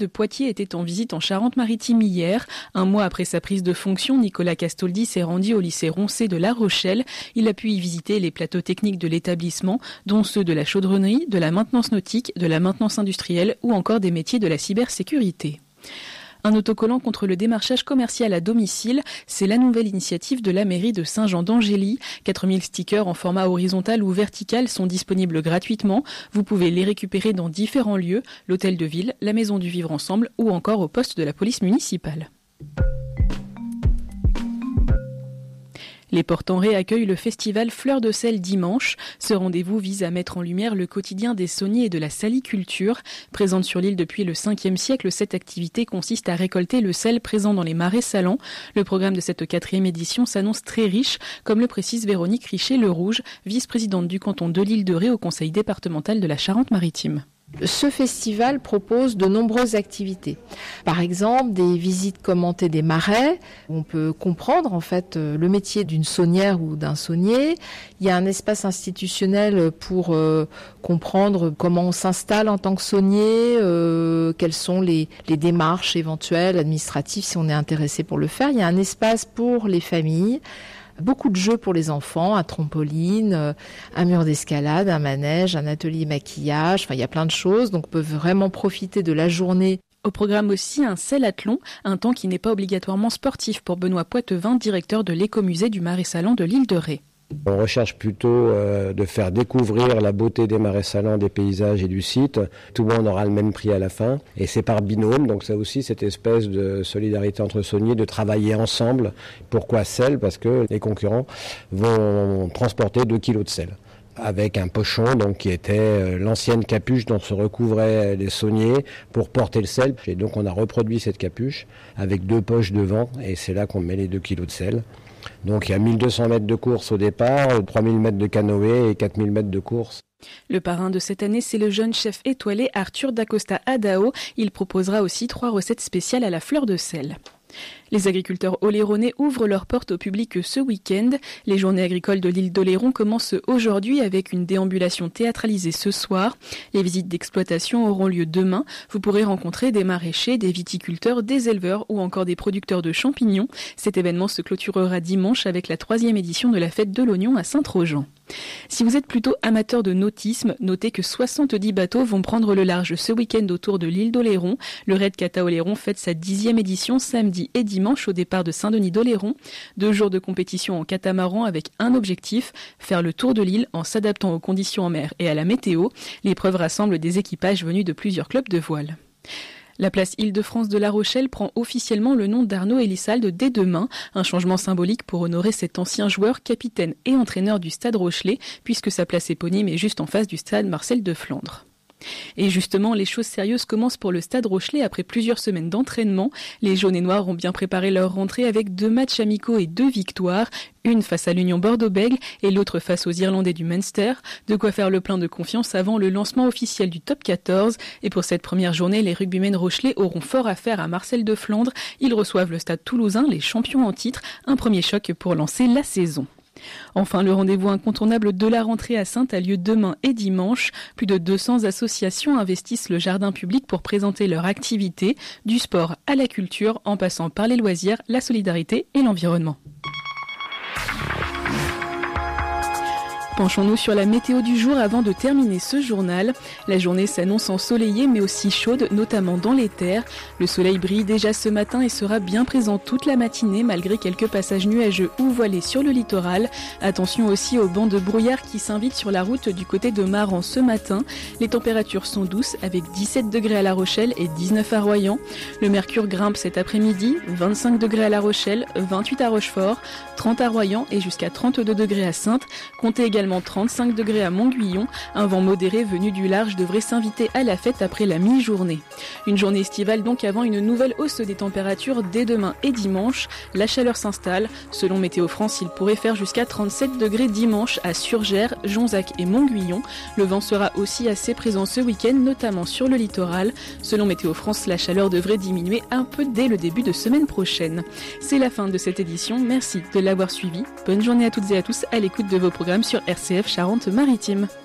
de Poitiers était en visite en Charente-Maritime hier. Un mois après sa prise de fonction, Nicolas Castoldi s'est rendu au lycée Roncé de La Rochelle. Il a pu y visiter les plateaux techniques de l'établissement, dont ceux de la chaudronnerie, de la maintenance nautique, de la maintenance industrielle ou encore des métiers de la cybersécurité. Un autocollant contre le démarchage commercial à domicile, c'est la nouvelle initiative de la mairie de Saint-Jean-d'Angély. 4000 stickers en format horizontal ou vertical sont disponibles gratuitement. Vous pouvez les récupérer dans différents lieux, l'hôtel de ville, la maison du vivre ensemble ou encore au poste de la police municipale. Les Portenrais accueillent le festival Fleurs de sel dimanche. Ce rendez-vous vise à mettre en lumière le quotidien des sauniers et de la saliculture. Présente sur l'île depuis le 5e siècle, cette activité consiste à récolter le sel présent dans les marais salants. Le programme de cette 4e édition s'annonce très riche, comme le précise Véronique Richer-Le Rouge, vice-présidente du canton de l'Île de Ré au conseil départemental de la Charente-Maritime. Ce festival propose de nombreuses activités. Par exemple, des visites commentées des marais, où on peut comprendre en fait le métier d'une saunière ou d'un saunier. Il y a un espace institutionnel pour comprendre comment on s'installe en tant que saunier, quelles sont les démarches éventuelles administratives si on est intéressé pour le faire. Il y a un espace pour les familles. Beaucoup de jeux pour les enfants, un trampoline, un mur d'escalade, un manège, un atelier maquillage, il y a plein de choses, donc on peut vraiment profiter de la journée. Au programme aussi un sellathlon, un temps qui n'est pas obligatoirement sportif pour Benoît Poitevin, directeur de l'écomusée du Marais Salants de l'Île de Ré. On recherche plutôt de faire découvrir la beauté des marais salants, des paysages et du site. Tout le monde aura le même prix à la fin. Et c'est par binôme, donc ça aussi, cette espèce de solidarité entre sauniers, de travailler ensemble. Pourquoi sel ? Parce que les concurrents vont transporter 2 kilos de sel. Avec un pochon donc, qui était l'ancienne capuche dont se recouvraient les sauniers pour porter le sel. Et donc on a reproduit cette capuche avec 2 poches devant et c'est là qu'on met les 2 kilos de sel. Donc il y a 1200 mètres de course au départ, 3000 mètres de canoë et 4000 mètres de course. Le parrain de cette année, c'est le jeune chef étoilé Arthur Dacosta Adao. Il proposera aussi 3 recettes spéciales à la fleur de sel. Les agriculteurs oléronais ouvrent leurs portes au public ce week-end. Les journées agricoles de l'île d'Oléron commencent aujourd'hui avec une déambulation théâtralisée ce soir. Les visites d'exploitation auront lieu demain. Vous pourrez rencontrer des maraîchers, des viticulteurs, des éleveurs ou encore des producteurs de champignons. Cet événement se clôturera dimanche avec la 3e édition de la fête de l'oignon à Saint-Trojan. Si vous êtes plutôt amateur de nautisme, notez que 70 bateaux vont prendre le large ce week-end autour de l'île d'Oléron. Le Raid Cata Oléron fête sa 10e édition samedi et dimanche au départ de Saint-Denis d'Oléron. 2 jours de compétition en catamaran avec un objectif, faire le tour de l'île en s'adaptant aux conditions en mer et à la météo. L'épreuve rassemble des équipages venus de plusieurs clubs de voile. La place Île-de-France de La Rochelle prend officiellement le nom d'Arnaud Elissalde dès demain, un changement symbolique pour honorer cet ancien joueur, capitaine et entraîneur du Stade Rochelais, puisque sa place éponyme est juste en face du stade Marcel de Flandre. Et justement, les choses sérieuses commencent pour le Stade Rochelais après plusieurs semaines d'entraînement. Les jaunes et noirs ont bien préparé leur rentrée avec 2 matchs amicaux et 2 victoires, une face à l'Union Bordeaux-Bègles et l'autre face aux Irlandais du Munster. De quoi faire le plein de confiance avant le lancement officiel du Top 14. Et pour cette première journée, les rugbymen rochelais auront fort à faire à Marcel de Flandre. Ils reçoivent le Stade Toulousain, les champions en titre, un premier choc pour lancer la saison. Enfin, le rendez-vous incontournable de la rentrée à Saintes a lieu demain et dimanche. Plus de 200 associations investissent le jardin public pour présenter leur activité, du sport à la culture, en passant par les loisirs, la solidarité et l'environnement. Penchons-nous sur la météo du jour avant de terminer ce journal. La journée s'annonce ensoleillée mais aussi chaude, notamment dans les terres. Le soleil brille déjà ce matin et sera bien présent toute la matinée malgré quelques passages nuageux ou voilés sur le littoral. Attention aussi aux bancs de brouillard qui s'invitent sur la route du côté de Maran ce matin. Les températures sont douces avec 17 degrés à La Rochelle et 19 à Royan. Le mercure grimpe cet après-midi, 25 degrés à La Rochelle, 28 à Rochefort, 30 à Royan et jusqu'à 32 degrés à Saintes. Comptez également 35 degrés à Montguillon. Un vent modéré venu du large devrait s'inviter à la fête après la mi-journée. Une journée estivale donc avant une nouvelle hausse des températures dès demain et dimanche. La chaleur s'installe. Selon Météo France, il pourrait faire jusqu'à 37 degrés dimanche à Surgères, Jonzac et Montguillon. Le vent sera aussi assez présent ce week-end, notamment sur le littoral. Selon Météo France, la chaleur devrait diminuer un peu dès le début de semaine prochaine. C'est la fin de cette édition. Merci de l'avoir suivi. Bonne journée à toutes et à tous à l'écoute de vos programmes sur RCF Charente-Maritime.